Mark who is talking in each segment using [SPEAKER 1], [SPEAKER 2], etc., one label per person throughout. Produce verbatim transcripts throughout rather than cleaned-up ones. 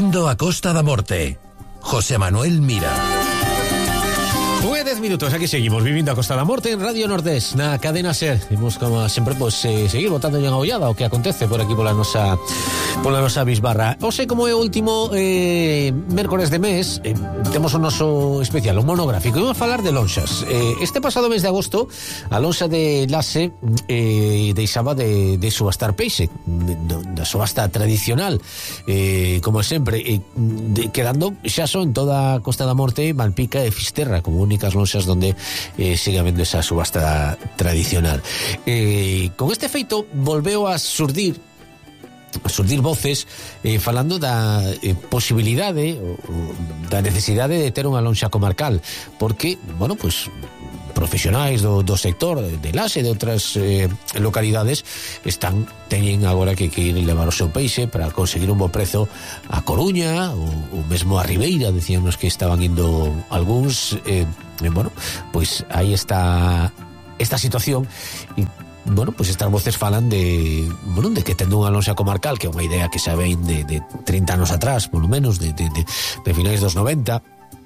[SPEAKER 1] Vivindo a Costa da Morte. José Manuel Mira.
[SPEAKER 2] Dez minutos, aquí seguimos vivindo a Costa da Morte en Radio Nordés, na cadena SER. Imos, como sempre, pues, eh, seguir botando en a ollada o que acontece por aquí pola nosa pola nosa bisbarra. O sei, como é o último eh, mércores de mes, eh, temos o noso especial, un monográfico. Imos falar de lonxas. Eh, este pasado mes de agosto, a lonxa de Lase eh, deixaba de, de subastar peixe, da subasta tradicional, eh, como sempre, eh, de, quedando xa son toda a Costa da Morte, Malpica e Fisterra como únicas lonxas donde eh, sigue habendo esa subasta tradicional. Eh, con este feito volveu a surdir a surdir voces eh, falando da eh, posibilidade o, da necesidade de ter unha lonxa comarcal, porque, bueno, pues profesionais do, do sector de Lase e de outras eh, localidades están teñen agora que, que ir levar o seu peixe para conseguir un bo prezo a Coruña ou, ou mesmo a Ribeira. Decíamos que estaban indo algúns eh, e, bueno, pois aí está esta situación e, bueno, pois estas voces falan de, bueno, de que tendo unha lonxa comarcal, que é unha idea que xa ven de, de trinta anos atrás, polo menos de, de, de, de finais dos noventa,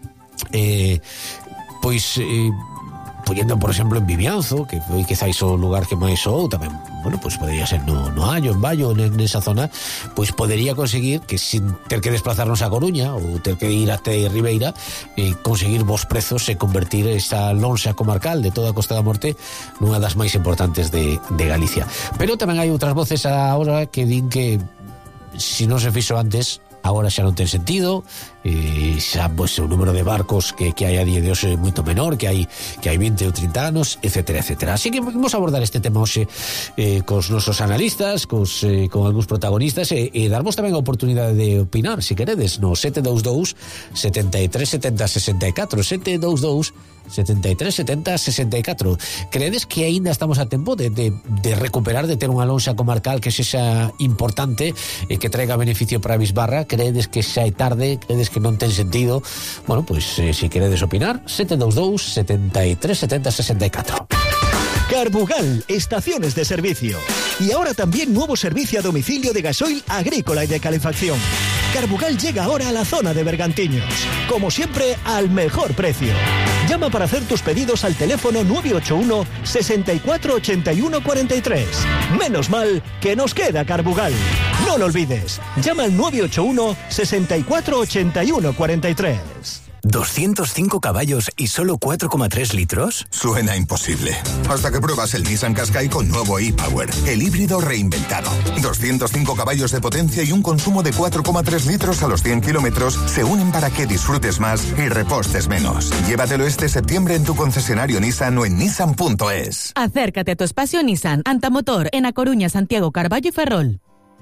[SPEAKER 2] eh, pois eh, poñendo, por exemplo, en Vimianzo, que foi quizáis o lugar que máis soou, tamén, bueno, pois podería ser no, no Allo, en Vallo, nesa zona, pois podería conseguir que sin ter que desplazarnos a Coruña ou ter que ir até Ribeira, eh, conseguir bons prezos e convertir esta lonxa comarcal de toda a Costa da Morte nunha das máis importantes de, de Galicia. Pero tamén hai outras voces agora que din que se non se fixo antes, agora xa non ten sentido, eh, xa pois, o número de barcos que, que hai a día de hoxe é moito menor, que hai que hai vinte ou trinta anos, etcétera, etcétera. Así que vamos abordar este tema hoxe eh, cos nosos analistas, cos, eh, con algúns protagonistas e, e darvos tamén a oportunidade de opinar, se queredes, no sete dous dous, sete tres sete zero, seis catro, sete dous dous, sete tres sete zero, seis catro. Credes que aínda estamos a tempo de, de, de recuperar, de ter unha lonxa comarcal que sexa importante e que traiga beneficio para a bisbarra? Credes que xa é tarde? Credes que non ten sentido? Bueno, pois pues, eh, se queredes opinar, sete dous dous, sete tres sete zero, seis catro.
[SPEAKER 3] Carbugal, estaciones de servicio. Y ahora también nuevo servicio a domicilio de gasoil agrícola y de calefacción. Carbugal llega ahora a la zona de Bergantiños. Como siempre, al mejor precio. Llama para hacer tus pedidos al teléfono nueve ocho uno, seis cuatro, ocho uno cuatro tres. Menos mal que nos queda Carbugal. No lo olvides. Llama al nueve ocho uno, seis cuatro, ocho uno cuatro tres.
[SPEAKER 4] ¿doscientos cinco caballos y solo cuatro coma tres litros?
[SPEAKER 5] Suena imposible. Hasta que pruebas el Nissan Qashqai con nuevo e-Power, el híbrido reinventado. doscientos cinco caballos de potencia y un consumo de cuatro coma tres litros a los cien kilómetros se unen para que disfrutes más y repostes menos. Llévatelo este septiembre en tu concesionario Nissan o en nissan punto es.
[SPEAKER 6] Acércate a tu espacio Nissan Antamotor en A Coruña, Santiago, Carballo y Ferrol.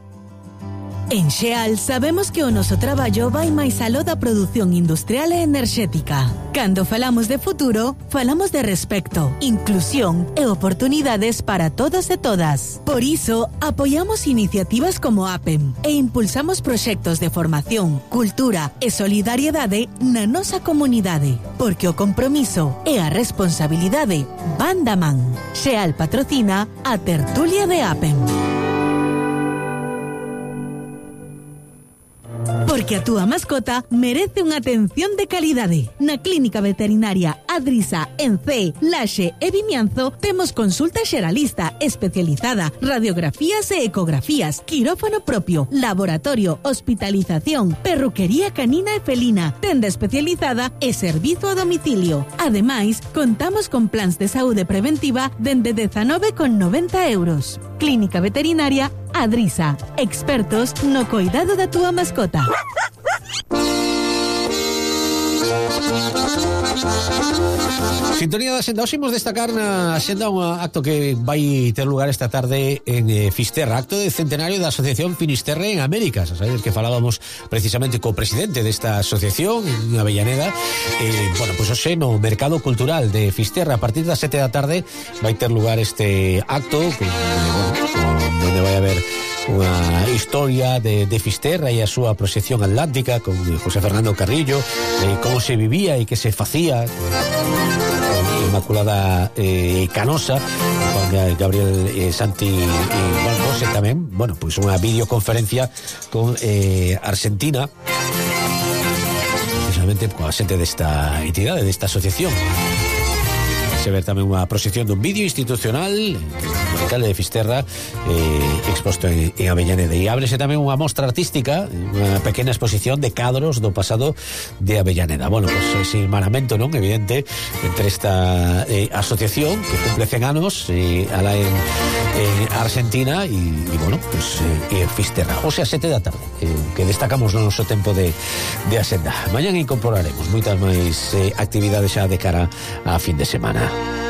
[SPEAKER 6] En Xeal sabemos que o noso traballo vai máis aló da produción industrial e enerxética. Cando falamos de futuro, falamos de respecto, inclusión e oportunidades para todos e todas. Por iso, apoiamos iniciativas como APEM e impulsamos proxectos de formación, cultura e solidariedade na nosa comunidade, porque o compromiso e a responsabilidade van da man. Xeal patrocina a tertulia de APEM. Porque a túa mascota merece unha atención de calidade. Na Clínica Veterinaria Adrisa, en Cee, Laxe e Vimianzo temos consulta xeralista especializada, radiografías e ecografías, quirófano propio, laboratorio, hospitalización, perruquería canina e felina, tenda especializada e servizo a domicilio. Ademais, contamos con plans de saúde preventiva dende dezanove con noventa euros. Clínica Veterinaria Adrisa, expertos no cuidado da túa mascota.
[SPEAKER 2] Sintonía da Xenda. Hoxe imos destacar na Xenda un acto que vai ter lugar esta tarde en eh, Fisterra, acto de centenario da Asociación Finisterre en Américas. Sabes que falábamos precisamente co presidente desta asociación en Avellaneda. Eh, bueno, pois pues hoxe no Mercado Cultural de Fisterra a partir das sete da tarde vai ter lugar este acto con, bueno, con, donde vai haber unha historia de, de Fisterra e a súa proxección atlántica con José Fernando Carrillo, eh, como se vivía e que se facía, eh, Inmaculada eh, Canosa, Juan Gabriel eh, Santi e Juan José tamén, bueno, pois pues unha videoconferencia con eh, Argentina, precisamente coa xente desta entidade, desta asociación. Se ver tamén unha proxección dun vídeo institucional do alcalde de Fisterra eh, exposto en, en Avellaneda, e ábrese tamén unha mostra artística, unha pequena exposición de cadros do pasado de Avellaneda. Bueno, pues ese hermanamento, non, evidente entre esta eh, asociación que cumple cen anos eh, alá en, en Argentina e, e bueno, pues eh, en Fisterra, o sea, sete da tarde, eh, que destacamos no noso tempo de, de Asenda. Mañan incorporaremos moitas máis eh, actividades xa de cara a fin de semana.